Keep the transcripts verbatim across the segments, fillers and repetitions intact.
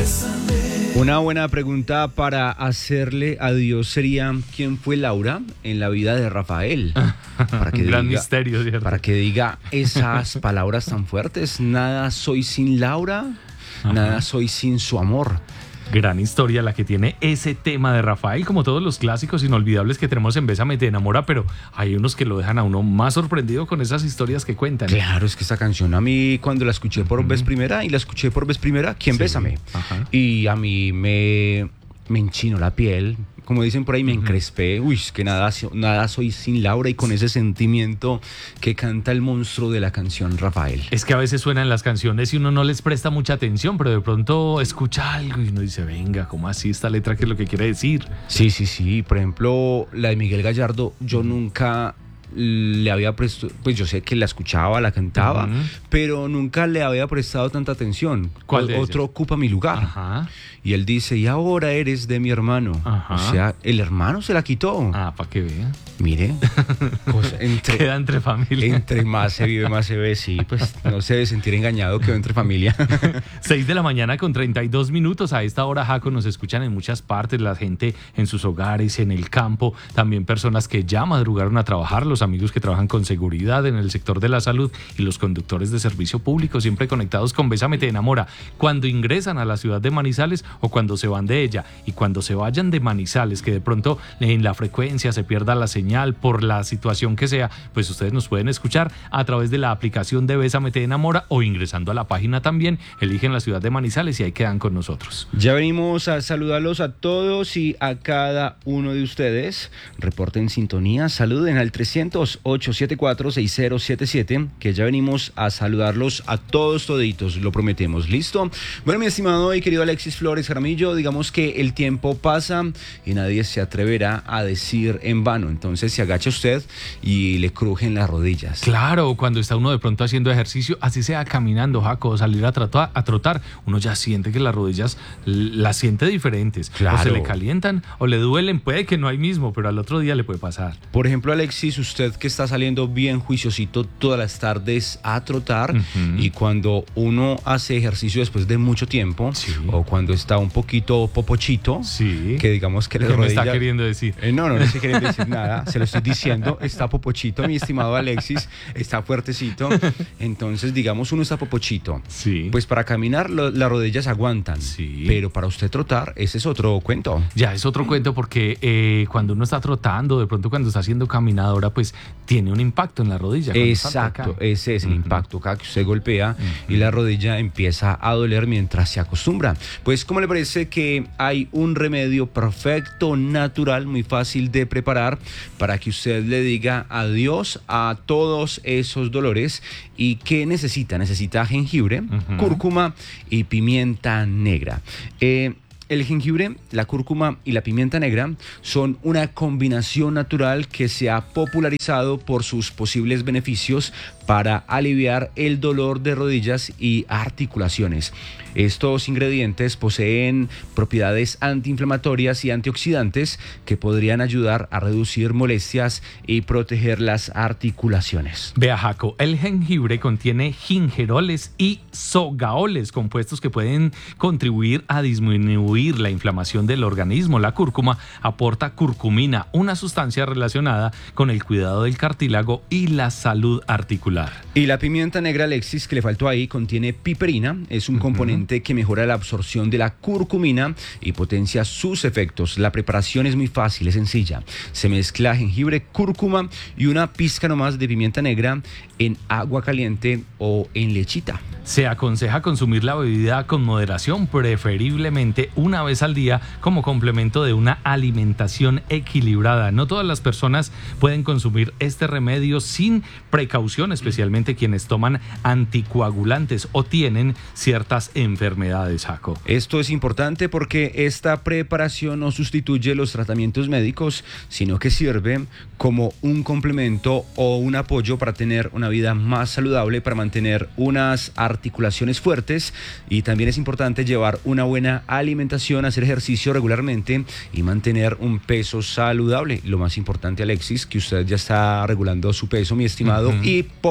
Una buena pregunta para hacerle a Dios sería: ¿quién fue Laura en la vida de Rafael? Para que Un gran diga, misterio, ¿cierto? Para que diga esas palabras tan fuertes: nada soy sin Laura, Ajá. nada soy sin su amor. Gran historia la que tiene ese tema de Rafael, como todos los clásicos inolvidables que tenemos en Bésame te enamora, pero hay unos que lo dejan a uno más sorprendido con esas historias que cuentan. Claro, es que esta canción a mí, cuando la escuché por Ujú. vez primera, y la escuché por vez primera, ¿quién Sí. Bésame? Ajá. Y a mí me, me enchinó la piel, como dicen por ahí, me Ujú. encrespé. Uy, es que nada, nada soy sin Laura, y con ese sentimiento que canta el monstruo de la canción Rafael. Es que a veces suenan las canciones y uno no les presta mucha atención, pero de pronto escucha algo y uno dice, venga, ¿cómo así esta letra? ¿Qué es lo que quiere decir? Sí, sí, sí. Por ejemplo, la de Miguel Gallardo, yo nunca le había prestado, pues yo sé que la escuchaba, la cantaba, Ujú. pero nunca le había prestado tanta atención. ¿Cuál de Otro ellas? ocupa mi lugar. Ajá. Y él dice: y ahora eres de mi hermano. Ajá. O sea, el hermano se la quitó. Ah, para que vean. Mire, cosa- entre, Queda entre familia. entre más se vive, más se ve. Sí, pues no se debe sentir engañado, quedó entre familia. seis de la mañana con treinta y dos minutos. A esta hora, Jaco, nos escuchan en muchas partes, la gente en sus hogares, en el campo, también personas que ya madrugaron a trabajar, los amigos que trabajan con seguridad en el sector de la salud y los conductores de servicio público, siempre conectados con Bésame te enamora. Cuando ingresan a la ciudad de Manizales o cuando se van de ella, y cuando se vayan de Manizales, que de pronto en la frecuencia se pierda la señal por la situación que sea, pues ustedes nos pueden escuchar a través de la aplicación de Bésame te enamora o ingresando a la página también, eligen la ciudad de Manizales y ahí quedan con nosotros. Ya venimos a saludarlos a todos y a cada uno de ustedes. Reporten sintonía, saluden al trescientos, ochocientos setenta y cuatro, sesenta setenta y siete, que ya venimos a saludarlos a todos toditos, lo prometemos. ¿Listo? Bueno, mi estimado y querido Alexis Flores Jaramillo, digamos que el tiempo pasa y nadie se atreverá a decir en vano. Entonces se agacha usted y le crujen las rodillas. Claro, cuando está uno de pronto haciendo ejercicio, así sea caminando, Jaco, salir a trotar, a trotar, uno ya siente que las rodillas l- las siente diferentes. Claro. O se le calientan o le duelen, puede que no hay mismo, pero al otro día le puede pasar. Por ejemplo, Alexis, usted que está saliendo bien juiciosito todas las tardes a trotar, Ujú. y cuando uno hace ejercicio después de mucho tiempo, Sí. o cuando está un poquito popochito, Sí. que digamos que ¿Qué la me está rodilla... queriendo decir? Eh, no, no, no estoy queriendo decir nada, se lo estoy diciendo, está popochito, mi estimado Alexis, está fuertecito. Entonces, digamos, uno está popochito. Sí. Pues para caminar lo- las rodillas aguantan, Sí. pero para usted trotar, ese es otro cuento. Ya es otro cuento porque eh, cuando uno está trotando, de pronto cuando está haciendo caminadora, pues tiene un impacto en la rodilla. cuando salta, Exacto, cae. ese es el Ujú. impacto cada que usted golpea y la rodilla empieza a doler mientras se acostumbra. Pues, ¿cómo le parece que hay un remedio perfecto, natural, muy fácil de preparar para que usted le diga adiós a todos esos dolores? ¿Y qué necesita? Necesita jengibre, Ujú. cúrcuma y pimienta negra. Eh, El jengibre, la cúrcuma y la pimienta negra son una combinación natural que se ha popularizado por sus posibles beneficios para aliviar el dolor de rodillas y articulaciones. Estos ingredientes poseen propiedades antiinflamatorias y antioxidantes que podrían ayudar a reducir molestias y proteger las articulaciones. Vea, Jaco, el jengibre contiene gingeroles y sogaoles, compuestos que pueden contribuir a disminuir la inflamación del organismo. La cúrcuma aporta curcumina, una sustancia relacionada con el cuidado del cartílago y la salud articular. Y la pimienta negra, Alexis, que le faltó ahí, contiene piperina, es un Ujú. componente que mejora la absorción de la curcumina y potencia sus efectos. La preparación es muy fácil, es sencilla. Se mezcla jengibre, cúrcuma y una pizca nomás de pimienta negra en agua caliente o en lechita. Se aconseja consumir la bebida con moderación, preferiblemente una vez al día, como complemento de una alimentación equilibrada. No todas las personas pueden consumir este remedio sin precaución, especialmente quienes toman anticoagulantes o tienen ciertas enfermedades, Jaco. Esto es importante porque esta preparación no sustituye los tratamientos médicos, sino que sirve como un complemento o un apoyo para tener una vida más saludable, para mantener unas articulaciones fuertes, y también es importante llevar una buena alimentación, hacer ejercicio regularmente y mantener un peso saludable. Lo más importante, Alexis, que usted ya está regulando su peso, mi estimado, Ujú. y poco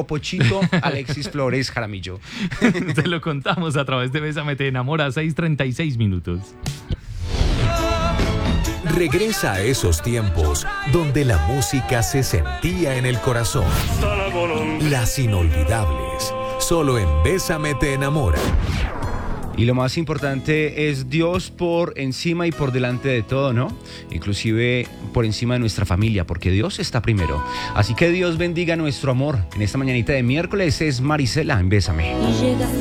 Popochito Alexis Flores Jaramillo. Te lo contamos a través de Bésame Te Enamora, seis treinta y seis minutos. Regresa a esos tiempos donde la música se sentía en el corazón. Las inolvidables, solo en Bésame Te Enamora. Y lo más importante es Dios por encima y por delante de todo, ¿no? Inclusive por encima de nuestra familia, porque Dios está primero. Así que Dios bendiga nuestro amor. En esta mañanita de miércoles es Marisela en Bésame.